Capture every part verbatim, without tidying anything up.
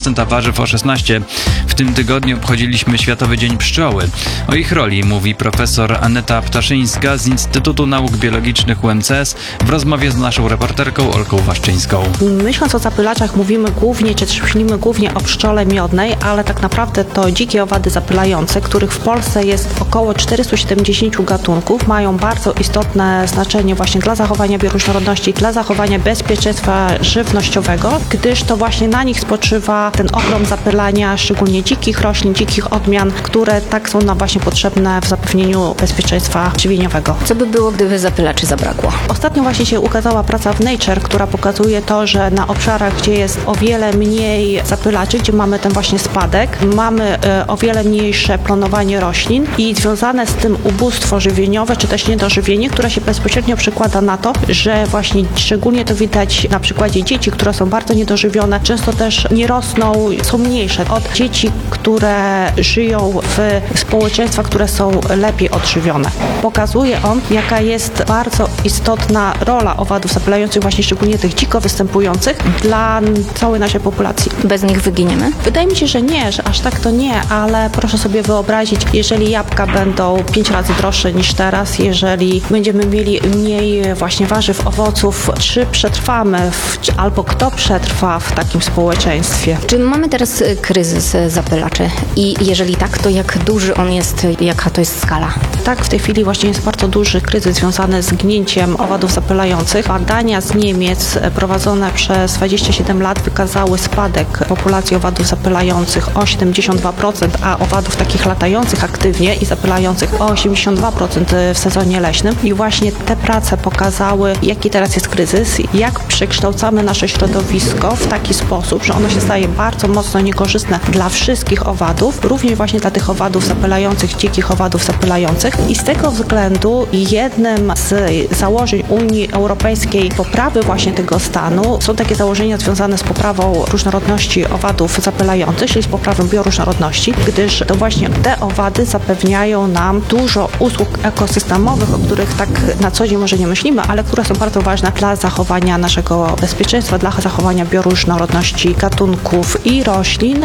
procent, a warzyw o szesnaście procent. W tym tygodniu obchodziliśmy Światowy Dzień Pszczoły. O ich roli mówi profesor Aneta Ptaszyńska z Instytutu Nauk Biologicznych U M C S w rozmowie z naszą reporterką Olgą Waszczyńską. Myśląc o zapylaczach mówimy głównie, czy też myślimy głównie o pszczole miodnej, ale tak naprawdę to dzikie owady zapylające, których w Polsce jest około czterysta siedemdziesiąt gatunków, mają bardzo istotne znaczenie właśnie dla zachowania bioróżnorodności, dla zachowania bezpieczeństwa żywnościowego, gdyż to właśnie na nich spoczywa ten ogrom zapylania, szczególnie dzikich roślin, dzikich odmian, które tak są nam właśnie potrzebne w zapewnieniu bezpieczeństwa żywieniowego. Co by było, gdyby zapylaczy zabrakło? Ostatnio właśnie się ukazała praca w Nature, która pokazuje to, że na obszarach, gdzie jest o wiele mniej zapylaczy, gdzie mamy ten właśnie spadek, mamy y, o wiele mniejsze planowanie roślin i związane z tym ubóstwo żywieniowe, czy też niedożywienie, które się bezpośrednio przekłada na to, że właśnie szczególnie to widać na przykładzie dzieci, które są bardzo niedożywione, często też nie rosną, są mniejsze od dzieci, które żyją w społeczeństwach, które są lepiej odżywione. Pokazuje on, jaka jest bardzo istotna rola owadów zapylających, właśnie szczególnie tych dziko występujących, dla całej naszej populacji. Bez nich wyginiemy? Wydaje mi się, że nie, że aż tak to nie, ale proszę sobie wyobrazić, jeżeli jabłka będą pięć razy droższe niż teraz, jeżeli będziemy mieli mniej właśnie warzyw, owoców, czy przetrwamy, w, albo kto przetrwa w takim społeczeństwie? Czy mamy teraz kryzys zapylaczy? I jeżeli tak, to jak duży on jest, jaka to jest skala? Tak, w tej chwili właśnie jest bardzo duży kryzys związany z gnięciem owadów zapylających. Badania z Niemiec prowadzone przez dwadzieścia siedem lat wykazały spadek populacji owadów zapylających o siedemdziesiąt dwa procent, a owadów takich latających aktywnie i zapylających o osiemdziesiąt dwa procent w sezonie leśnym. I właśnie te prace pokazały, jaki teraz jest kryzys, jak przekształcamy nasze środowisko w taki sposób, że ono się staje bardzo mocno niekorzystne dla wszystkich owadów, również właśnie dla tych owadów zapylających, dzikich owadów zapylających. I z tego względu jednym z założeń Unii Europejskiej poprawy właśnie tego stanu są takie założenia związane z poprawą różnorodności owadów zapylających, czyli z poprawą bioróżnorodności, gdyż to właśnie te owady zapewniają nam dużo usług ekosystemowych, o których tak na co dzień może nie myślimy, ale które są bardzo ważne dla zachowania naszego bezpieczeństwa, dla zachowania bioróżnorodności gatunków i roślin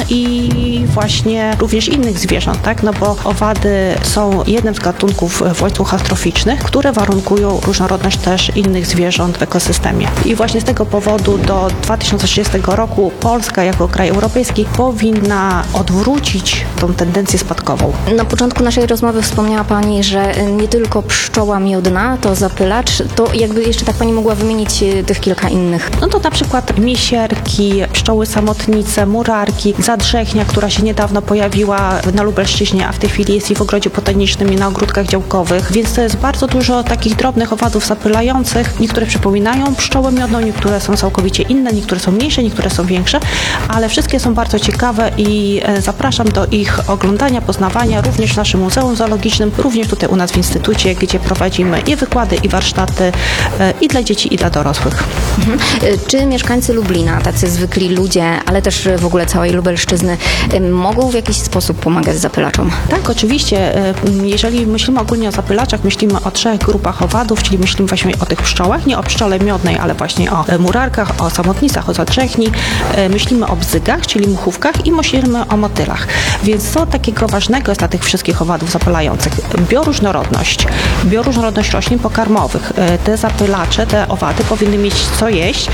i właśnie również innych zwierząt, tak? No bo owady są jednym z gatunków w łańcuchach troficznych, które warunkują różnorodność też innych zwierząt w ekosystemie. I właśnie z tego powodu do dwa tysiące trzydziestego roku Polska jako kraj europejski powinna odwrócić tą tendencję spadkową. Na początku naszej rozmowy wspomniała Pani, że nie tylko pszczoła miodna to zapylacz, to jakby jeszcze tak Pani mogła wymienić tych kilka innych. No to na przykład misierki, pszczoły samotnice, murarki, zadrzechnia, która się niedawno pojawiła na Lubelszczyźnie, a w tej chwili jest i w ogrodzie botanicznym i na ogródkach działkowych, więc to jest bardzo dużo takich drobnych owadów zapylających. Niektóre przypominają pszczołę miodną, niektóre są całkowicie inne, niektóre są mniejsze, niektóre są większe, ale wszystkie są bardzo ciekawe i zapraszam do ich oglądania, poznawania, również w naszym Muzeum Zoologicznym, również tutaj u nas w Instytucie, gdzie prowadzimy i wykłady, i warsztaty, i dla dzieci, i dla dorosłych. Mhm. Czy mieszkańcy Lublina, tacy zwykli ludzie, ale też w ogóle całej Lubelszczyzny, mogą w jakiś sposób pomagać zapylaczom? Tak, oczywiście. Jeżeli myślimy ogólnie o zapylaczach, myślimy o trzech grupach owadów, czyli myślimy właśnie o tych pszczołach, nie o pszczole miodnej, ale właśnie o murarkach, o samotnicach, o zadrzechni. Myślimy o bzygach, czyli muchówkach i myślimy o motylach. Więc co takiego ważnego jest dla tych wszystkich owadów zapylających? Bioróżnorodność. Bioróżnorodność roślin pokarmowych. Te zapylacze, te owady powinny mieć co jeść,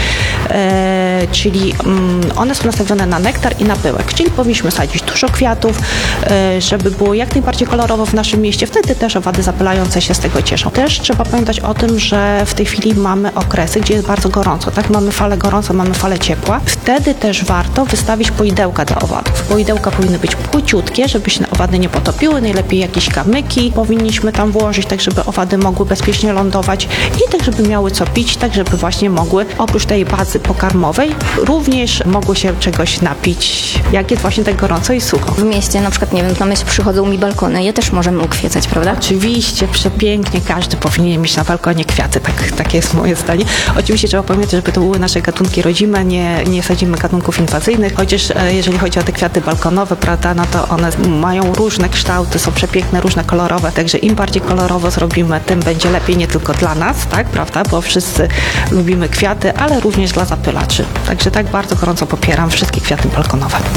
czyli one są nastawione na nektar i na pyłek, czyli powinniśmy sadzić dużo kwiatów, żeby było jak najbardziej kolorowo w naszym mieście. Wtedy też owady zapylające się z tego cieszą. Też trzeba pamiętać o tym, że w tej chwili mamy okresy, gdzie jest bardzo gorąco, tak? Mamy falę gorąca, mamy falę ciepła. Wtedy też warto wystawić poidełka dla owadów. Poidełka powinny być płyciutkie, żeby się owady nie potopiły, najlepiej jakieś kamyki powinniśmy tam włożyć, tak żeby owady mogły bezpiecznie lądować i tak, żeby miały co pić, tak żeby właśnie mogły, oprócz tej bazy pokarmowej, również mogły się czegoś napić, jak jest właśnie tak gorąco i sucho. W mieście na przykład, nie wiem, na myśl przychodzą mi balkony, je też możemy ukwiecać, prawda? Oczywiście, przepięknie, każdy powinien mieć na balkonie kwiaty, tak, takie jest moje zdanie. Oczywiście trzeba pamiętać, żeby to były nasze gatunki rodzime, nie, nie sadzimy gatunków inwazyjnych, chociaż e, jeżeli chodzi o te kwiaty balkonowe, prawda, no to one mają różne kształty, są przepiękne, różne kolorowe, także im bardziej kolorowo zrobimy, tym będzie lepiej nie tylko dla nas, tak, prawda, bo wszyscy lubimy kwiaty, ale również dla zapylaczy. Także tak bardzo gorąco popieram wszystkie kwiaty balkonowe.